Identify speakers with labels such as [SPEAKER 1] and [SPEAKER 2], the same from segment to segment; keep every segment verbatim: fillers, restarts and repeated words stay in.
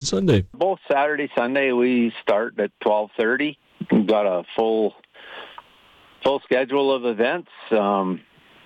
[SPEAKER 1] Sunday?
[SPEAKER 2] Both Saturday, Sunday, we start at twelve thirty. We've got a full full schedule of events. Um,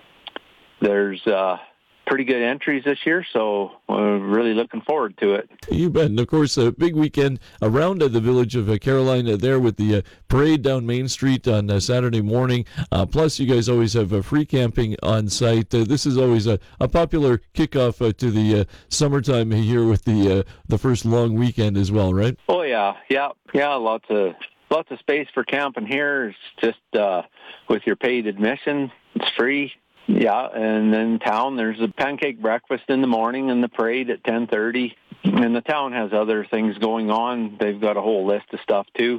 [SPEAKER 2] there's uh, pretty good entries this year, so we're really looking forward to it.
[SPEAKER 1] You bet. And, of course, a big weekend around uh, the village of uh, Caroline uh, there with the uh, parade down Main Street on uh, Saturday morning. Uh, plus, you guys always have uh, free camping on site. Uh, this is always a, a popular kickoff uh, to the uh, summertime here with the uh, the first long weekend as well, right?
[SPEAKER 2] Oh, yeah. Yeah. Yeah, lots of lots of space for camping here. It's just uh, with your paid admission, it's free. Yeah, and in town there's a pancake breakfast in the morning and the parade at ten thirty. And the town has other things going on. They've got a whole list of stuff too.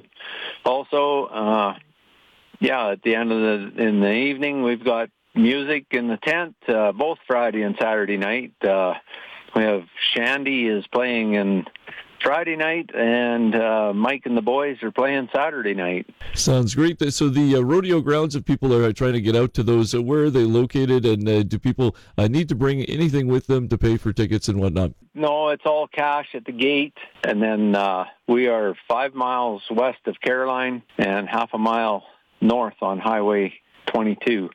[SPEAKER 2] Also, uh, yeah, at the end of the in the evening we've got music in the tent, uh, both Friday and Saturday night. Uh, we have Shandy is playing in Friday night, and uh, Mike and the boys are playing Saturday night.
[SPEAKER 1] Sounds great. So the uh, rodeo grounds, if people are trying to get out to those, uh, where are they located, and uh, do people uh, need to bring anything with them to pay for tickets and whatnot?
[SPEAKER 2] No, it's all cash at the gate, and then uh, we are five miles west of Caroline and half a mile north on Highway twenty-two.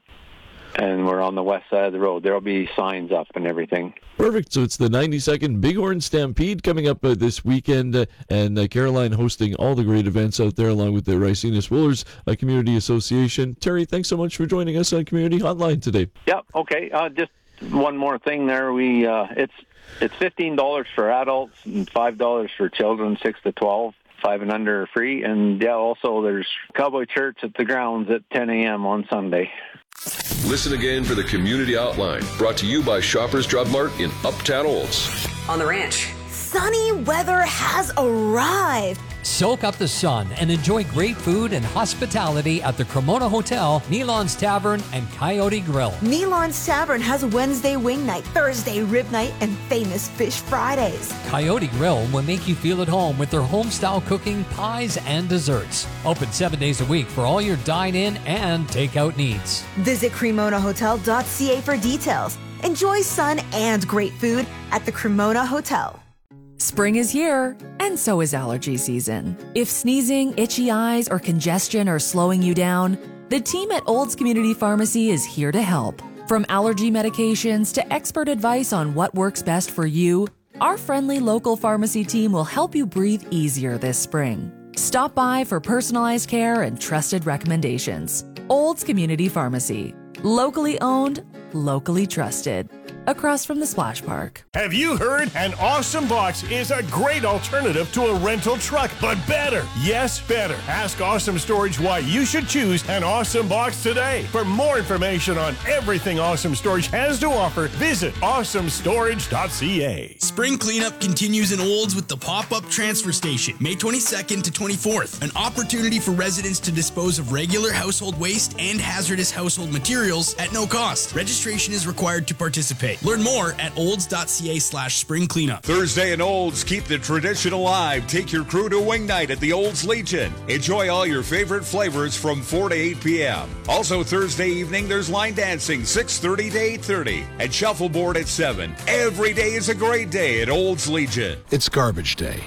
[SPEAKER 2] And we're on the west side of the road. There'll be signs up and everything.
[SPEAKER 1] Perfect. So it's the ninety-second Bighorn Stampede coming up uh, this weekend, uh, and uh, Caroline hosting all the great events out there along with the Ricinus Willers uh, Community Association. Terry, thanks so much for joining us on Community Hotline today.
[SPEAKER 2] Yep. Okay. Uh, just one more thing there. We uh, it's it's fifteen dollars for adults and five dollars for children, six to twelve. Five and under are free. And yeah, also there's Cowboy Church at the grounds at ten a.m. on Sunday.
[SPEAKER 3] Listen again for the Community Outline, brought to you by Shoppers Drug Mart in Uptown Olds.
[SPEAKER 4] On the ranch.
[SPEAKER 5] Sunny weather has arrived.
[SPEAKER 6] Soak up the sun and enjoy great food and hospitality at the Cremona Hotel, Nealon's Tavern, and Coyote Grill.
[SPEAKER 5] Nealon's Tavern has Wednesday wing night, Thursday rib night, and famous fish Fridays.
[SPEAKER 6] Coyote Grill will make you feel at home with their home-style cooking, pies, and desserts. Open seven days a week for all your dine-in and takeout needs.
[SPEAKER 5] Visit cremona hotel dot c a for details. Enjoy sun and great food at the Cremona Hotel.
[SPEAKER 7] Spring is here, and so is allergy season. If sneezing, itchy eyes, or congestion are slowing you down, the team at Olds Community Pharmacy is here to help. From allergy medications to expert advice on what works best for you, our friendly local pharmacy team will help you breathe easier this spring. Stop by for personalized care and trusted recommendations. Olds Community Pharmacy. Locally owned, locally trusted. Across from the Splash Park.
[SPEAKER 8] Have you heard? An Awesome Box is a great alternative to a rental truck, but better. Yes, better. Ask Awesome Storage why you should choose an Awesome Box today. For more information on everything Awesome Storage has to offer, visit awesome storage dot c a.
[SPEAKER 9] Spring cleanup continues in Olds with the pop-up transfer station, May twenty-second to twenty-fourth. An opportunity for residents to dispose of regular household waste and hazardous household materials at no cost. Registration is required to participate. Learn more at olds dot c a slash spring cleanup.
[SPEAKER 10] Thursday in Olds, keep the tradition alive. Take your crew to Wing Night at the Olds Legion. Enjoy all your favorite flavors from four to eight p.m. Also Thursday evening, there's line dancing six thirty to eight thirty and shuffleboard at seven. Every day is a great day at Olds Legion.
[SPEAKER 11] It's garbage day.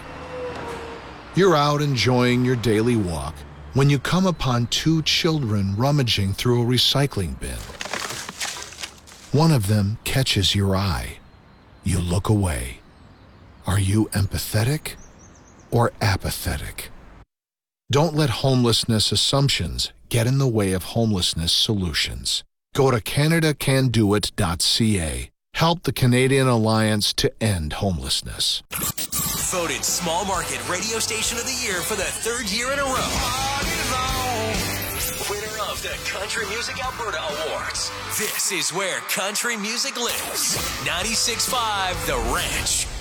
[SPEAKER 11] You're out enjoying your daily walk when you come upon two children rummaging through a recycling bin. One of them catches your eye. You look away. Are you empathetic or apathetic? Don't let homelessness assumptions get in the way of homelessness solutions. Go to canada can do it dot c a. Help the Canadian Alliance to end homelessness.
[SPEAKER 12] Voted Small Market Radio Station of the Year for the third year in a row. Winner of the Country Music Alberta Awards. This is where country music lives. ninety-six point five The Ranch.